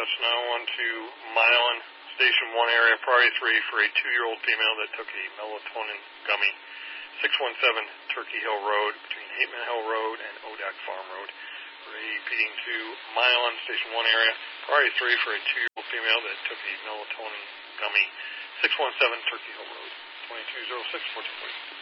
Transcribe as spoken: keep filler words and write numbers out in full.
That's now on to Milan Station one area, priority three for a two-year-old female that took a melatonin gummy. six one seven Turkey Hill Road, between Hateman Hill Road and Odak Farm Road. Repeating to Milan Station one area, priority three for a two-year-old female that took a melatonin gummy. six one seven Turkey Hill Road, twenty-two oh six, fourteen forty.